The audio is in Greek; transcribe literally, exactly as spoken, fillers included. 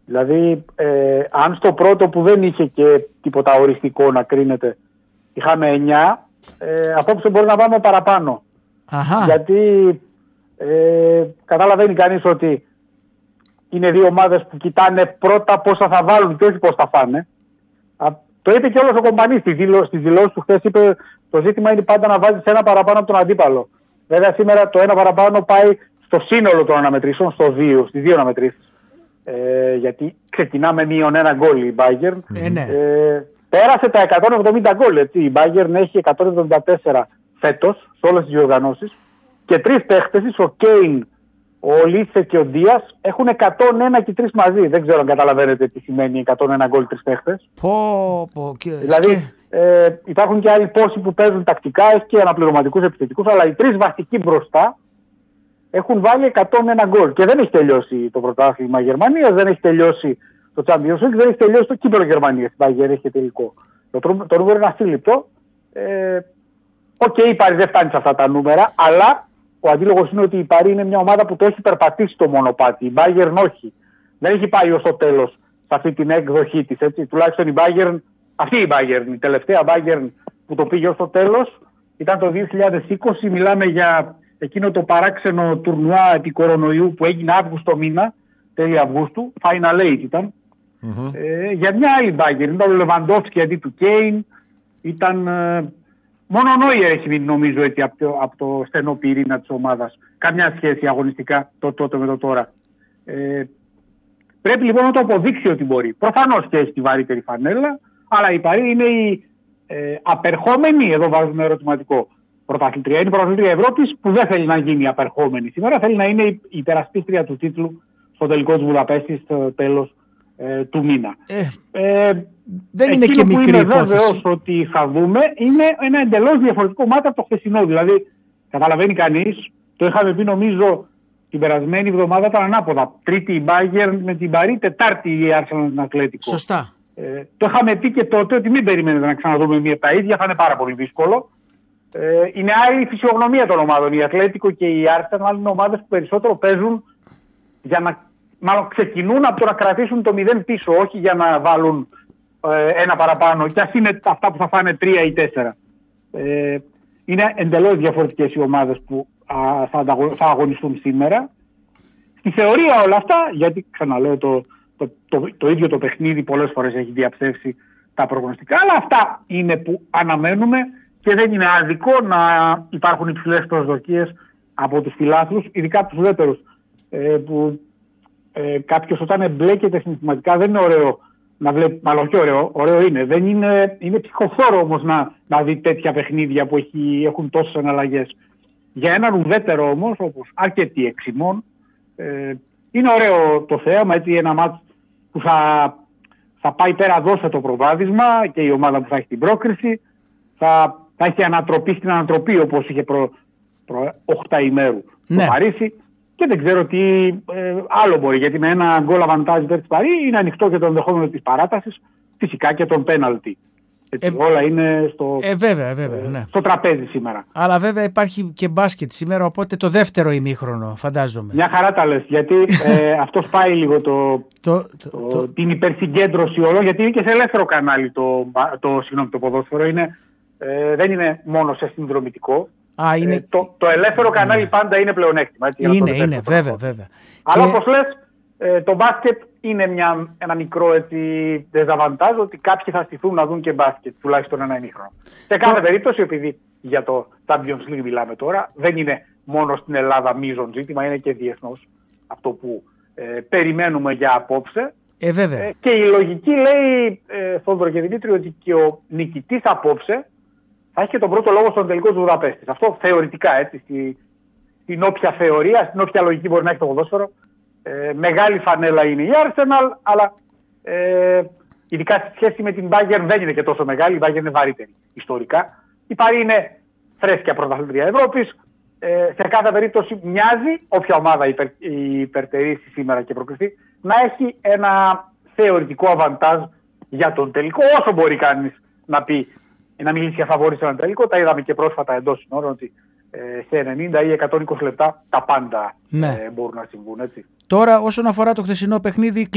Δηλαδή, ε, αν στο πρώτο που δεν είχε και τίποτα οριστικό να κρίνεται, είχαμε εννιά, ε, απόψε μπορεί να πάμε παραπάνω. Αχα. Γιατί ε, καταλαβαίνει κανείς ότι είναι δύο ομάδες που κοιτάνε πρώτα πόσα θα βάλουν και όχι πώς θα φάνε. Α, το είπε και όλος ο Κομπανής στις δηλώσεις του χθες, είπε το ζήτημα είναι πάντα να βάζεις ένα παραπάνω από τον αντίπαλο. Βέβαια σήμερα το ένα παραπάνω πάει στο σύνολο των αναμετρήσεων, στο δύο, στις δύο αναμετρήσεις. Ε, γιατί ξεκινάμε μείον ένα γκολ η Bayern. Ε, ναι. ε, πέρασε τα εκατόν εβδομήντα γκολ. Έτσι. Η Bayern έχει εκατόν εβδομήντα τέσσερα φέτος σε όλες τις διοργανώσεις και τρεις παίχτες, ο Κέιν, ο Λίτσε και ο Ντίας, έχουν εκατόν ένα και τρεις μαζί. Δεν ξέρω αν καταλαβαίνετε τι σημαίνει εκατόν ένα γκολ τρεις παίχτες. Πω, πω, και... Δηλαδή ε, υπάρχουν και άλλοι πόσοι που παίζουν τακτικά, έχει και αναπληρωματικούς επιθετικούς, αλλά οι τρεις βασικοί μπροστά έχουν βάλει εκατόν ένα γκολ. Και δεν έχει τελειώσει το πρωτάθλημα Γερμανίας, δεν έχει τελειώσει το Champions League, δεν έχει τελειώσει το κύπελλο Γερμανίας. Η Bayern έχει τελικό. Το, το νούμερο είναι ασύλληπτο. Ε, Οκ, okay, η Παρί δεν φτάνει σε αυτά τα νούμερα, αλλά ο αντίλογος είναι ότι η Παρί είναι μια ομάδα που το έχει περπατήσει το μονοπάτι. Η Bayern όχι. Δεν έχει πάει ως το τέλος σε αυτή την έκδοχή της. Έτσι. Τουλάχιστον η Bayern, αυτή η Bayern, η τελευταία Bayern που το πήγε ως το τέλος ήταν το δύο χιλιάδες είκοσι. Μιλάμε για εκείνο το παράξενο τουρνουά επί κορονοϊού που έγινε Αύγουστο μήνα, τέλη Αυγούστου, Final Eight ήταν. Mm-hmm. Ε, για μια άλλη Bayern. Ήταν ο Λεβαντόφσκι αντί του Κέιν, ήταν... Ε, μόνο ο Νόιερ έχει μείνει νομίζω έτσι, από, το, από το στενό πυρήνα της ομάδας. Καμιά σχέση αγωνιστικά το τότε με το τώρα. Ε, πρέπει λοιπόν να το αποδείξει ότι μπορεί. Προφανώς και έχει τη βαρύτερη φανέλα, αλλά η Παρί είναι η ε, απερχόμενη, εδώ βάζουμε ερωτηματικό, πρωταθλήτρια. Είναι η πρωταθλήτρια Ευρώπης που δεν θέλει να γίνει απερχόμενη σήμερα, θέλει να είναι η υπερασπίστρια του τίτλου στο τελικό της Βουδαπέστης στο τέλος ε, του μήνα. Ε, ε, δεν είναι και μικρή υπόθεση. Εκείνο που είμαι βέβαιος ότι θα δούμε είναι ένα εντελώς διαφορετικό μάτι από το χθεσινό. Δηλαδή, καταλαβαίνει κανείς, το είχαμε πει νομίζω την περασμένη εβδομάδα ήταν ανάποδα. Τρίτη η Bayern με την Παρί, Τετάρτη η Arsenal με την Ατλέτικο. Σωστά. Ε, το είχαμε πει και τότε ότι μην περιμένετε να ξαναδούμε μία από τα ίδια, θα είναι πάρα πολύ δύσκολο. Ε, είναι άλλη η φυσιογνωμία των ομάδων. Η Ατλέτικο και η Arsenal είναι ομάδες που περισσότερο παίζουν για να μάλλον ξεκινούν από το να κρατήσουν το μηδέν πίσω, όχι για να βάλουν ε, ένα παραπάνω. Και ας είναι αυτά που θα φάνε τρία ή τέσσερα. Ε, είναι εντελώς διαφορετικές οι ομάδες που α, θα, θα αγωνιστούν σήμερα. Στη θεωρία όλα αυτά, γιατί ξαναλέω το, το, το, το, το ίδιο το παιχνίδι πολλές φορές έχει διαψεύσει τα προγνωστικά, αλλά αυτά είναι που αναμένουμε και δεν είναι άδικο να υπάρχουν υψηλές προσδοκίες από τους φιλάθλους, ειδικά από τους ουδέτερους, ε, που ε, κάποιος όταν εμπλέκεται συναισθηματικά δεν είναι ωραίο να βλέπει, μάλλον όχι ωραίο, ωραίο είναι, δεν είναι, είναι ψυχοφθόρο όμως να, να δει τέτοια παιχνίδια που έχει, έχουν τόσες αναλλαγές. Για έναν ουδέτερο όμως, όπως αρκετοί εξημών, ε, είναι ωραίο το θέαμα, έτσι ένα μάτς που θα, θα πάει πέρα δώσε το προβάδισμα και η ομάδα που θα έχει την πρόκριση θα, θα έχει ανατροπή στην ανατροπή όπως είχε προ, προ οχτά ημέρου ναι. το Παρίσι και δεν ξέρω τι ε, άλλο μπορεί, γιατί με ένα γκολ αβαντάζ υπέρ της Παρί είναι ανοιχτό και το ενδεχόμενο της παράτασης, φυσικά και τον πέναλτι. Έτσι, ε, όλα είναι στο, ε, βέβαια, βέβαια, ναι. στο τραπέζι σήμερα. Αλλά βέβαια υπάρχει και μπάσκετ σήμερα, οπότε το δεύτερο ημίχρονο φαντάζομαι. Μια χαρά τα λες, γιατί ε, αυτό πάει λίγο το, το, το, το, το... την υπερσυγκέντρωση όλων, γιατί είναι και σε ελεύθερο κανάλι το, το, συγγνώμη, το ποδόσφαιρο, είναι, ε, δεν είναι μόνο σε συνδρομητικό. Α, είναι... ε, το, το ελεύθερο κανάλι ναι. πάντα είναι πλεονέκτημα. Έτσι, είναι, είναι, βέβαια, βέβαια. Αλλά και... όπως λες, ε, το μπάσκετ είναι μια, ένα μικρό δεζαβαντάζ ότι κάποιοι θα στηθούν να δουν και μπάσκετ, τουλάχιστον ένα ημίχρονο. Σε κάθε το... περίπτωση, επειδή για το Champions League μιλάμε τώρα, δεν είναι μόνο στην Ελλάδα μείζον ζήτημα, είναι και διεθνώς αυτό που ε, περιμένουμε για απόψε. Ε, βέβαια. Ε, και η λογική λέει, ε, Θόδωρο και Δημήτρη, ότι και ο νικητής απόψε θα έχει και τον πρώτο λόγο στον τελικό του Βουδαπέστης. Αυτό θεωρητικά, έτσι, στη, στην όποια θεωρία, στην όποια λογική μπορεί να έχει το ποδόσφαιρο. Ε, μεγάλη φανέλα είναι η Arsenal, αλλά ε, ειδικά στη σχέση με την Bayern δεν είναι και τόσο μεγάλη. Η Bayern είναι βαρύτερη ιστορικά. Η Παρί είναι φρέσκια πρωταθλήτρια Ευρώπης. Ε, σε κάθε περίπτωση μοιάζει, όποια ομάδα υπερ, υπερτερήσει σήμερα και προκριθεί, να έχει ένα θεωρητικό αβαντάζ για τον τελικό. Όσο μπορεί κανείς να πει, να μιλήσει για φαβόρη σε έναν τελικό, τα είδαμε και πρόσφατα εντός συνόρων ότι ε, σε ενενήντα ή εκατόν είκοσι λεπτά τα πάντα ναι. ε, μπορούν να συμβούν. Έτσι. Τώρα όσον αφορά το χθεσινό παιχνίδι,